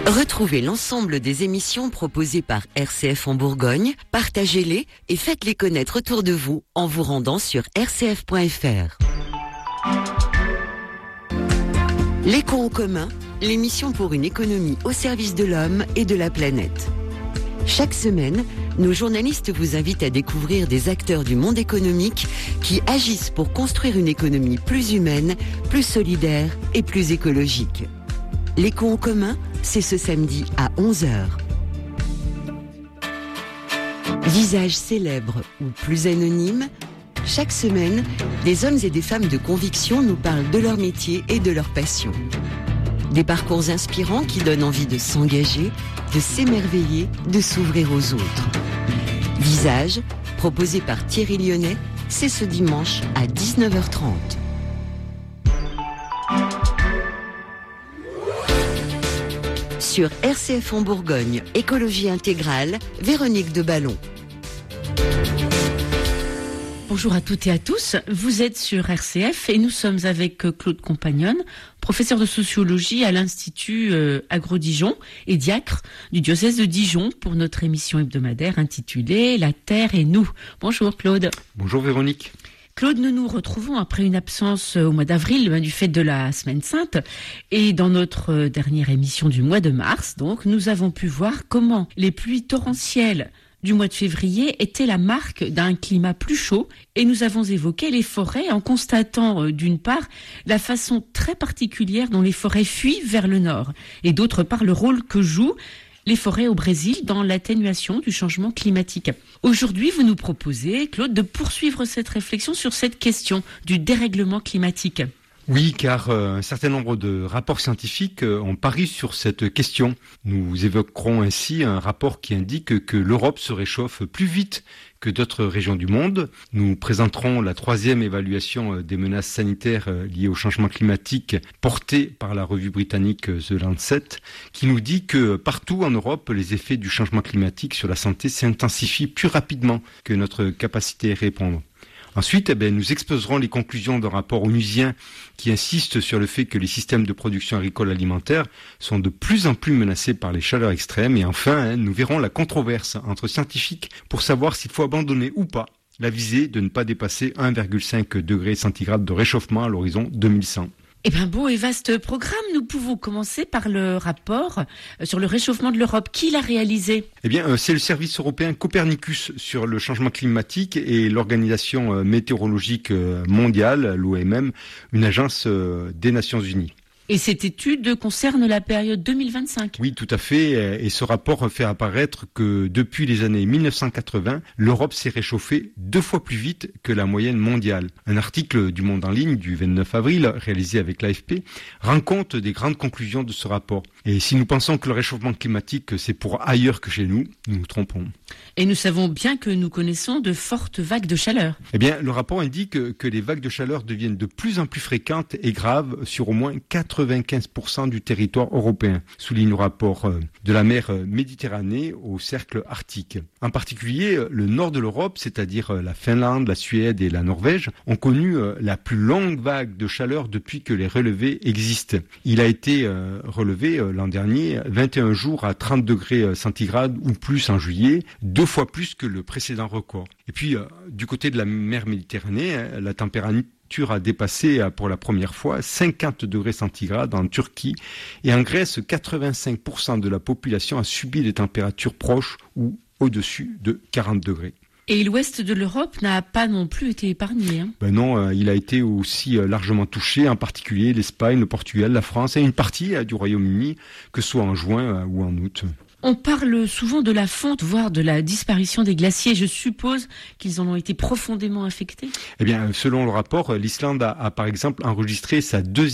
Retrouvez l'ensemble des émissions proposées par RCF en Bourgogne, partagez-les et faites-les connaître autour de vous en vous rendant sur rcf.fr. L'écho en commun, l'émission pour une économie au service de l'homme et de la planète. Chaque semaine, nos journalistes vous invitent à découvrir des acteurs du monde économique qui agissent pour construire une économie plus humaine, plus solidaire et plus écologique. L'écho en commun, c'est ce samedi à 11h. Visages célèbres ou plus anonymes, chaque semaine, des hommes et des femmes de conviction nous parlent de leur métier et de leur passion. Des parcours inspirants qui donnent envie de s'engager, de s'émerveiller, de s'ouvrir aux autres. Visages, proposé par Thierry Lyonnais, c'est ce dimanche à 19h30. Sur RCF en Bourgogne, Écologie intégrale, Véronique de Ballon. Bonjour à toutes et à tous, vous êtes sur RCF et nous sommes avec Claude Compagnonne, professeur de sociologie à l'Institut Agro-Dijon et diacre du diocèse de Dijon pour notre émission hebdomadaire intitulée « La Terre et nous ». Bonjour Claude. Bonjour Véronique. Claude, nous nous retrouvons après une absence au mois d'avril du fait de la Semaine Sainte et dans notre dernière émission du mois de mars, donc, nous avons pu voir comment les pluies torrentielles du mois de février étaient la marque d'un climat plus chaud et nous avons évoqué les forêts en constatant d'une part la façon très particulière dont les forêts fuient vers le nord et d'autre part le rôle que jouent les forêts au Brésil dans l'atténuation du changement climatique. Aujourd'hui, vous nous proposez, Claude, de poursuivre cette réflexion sur cette question du dérèglement climatique. Oui, car un certain nombre de rapports scientifiques ont pari sur cette question. Nous évoquerons ainsi un rapport qui indique que l'Europe se réchauffe plus vite que d'autres régions du monde. Nous présenterons la 3e évaluation des menaces sanitaires liées au changement climatique portée par la revue britannique The Lancet, qui nous dit que partout en Europe, les effets du changement climatique sur la santé s'intensifient plus rapidement que notre capacité à y répondre. Ensuite, nous exposerons les conclusions d'un rapport onusien qui insiste sur le fait que les systèmes de production agricole alimentaire sont de plus en plus menacés par les chaleurs extrêmes. Et enfin, nous verrons la controverse entre scientifiques pour savoir s'il faut abandonner ou pas la visée de ne pas dépasser 1,5 degré centigrade de réchauffement à l'horizon 2100. Eh bien, beau et vaste programme. Nous pouvons commencer par le rapport sur le réchauffement de l'Europe. Qui l'a réalisé ? Eh bien, c'est le service européen Copernicus sur le changement climatique et l'Organisation météorologique mondiale, l'OMM, une agence des Nations Unies. Et cette étude concerne la période 2025. Oui, tout à fait. Et ce rapport fait apparaître que depuis les années 1980, l'Europe s'est réchauffée 2 fois plus vite que la moyenne mondiale. Un article du Monde en ligne du 29 avril, réalisé avec l'AFP, rend compte des grandes conclusions de ce rapport. Et si nous pensons que le réchauffement climatique, c'est pour ailleurs que chez nous, nous nous trompons. Et nous savons bien que nous connaissons de fortes vagues de chaleur. Eh bien, le rapport indique que les vagues de chaleur deviennent de plus en plus fréquentes et graves sur au moins 95% du territoire européen, souligne le rapport de la mer Méditerranée au cercle arctique. En particulier, le nord de l'Europe, c'est-à-dire la Finlande, la Suède et la Norvège, ont connu la plus longue vague de chaleur depuis que les relevés existent. Il a été relevé l'an dernier 21 jours à 30 degrés centigrades ou plus en juillet, 2 fois plus que le précédent record. Et puis, du côté de la mer Méditerranée, la température a dépassé pour la première fois 50 degrés centigrades en Turquie et en Grèce, 85% de la population a subi des températures proches ou au-dessus de 40 degrés. Et l'ouest de l'Europe n'a pas non plus été épargné. Non, il a été aussi largement touché, en particulier l'Espagne, le Portugal, la France et une partie du Royaume-Uni, que ce soit en juin ou en août. On parle souvent de la fonte, voire de la disparition des glaciers. Je suppose qu'ils en ont été profondément affectés. Eh bien, selon le rapport, l'Islande a par exemple enregistré sa 2e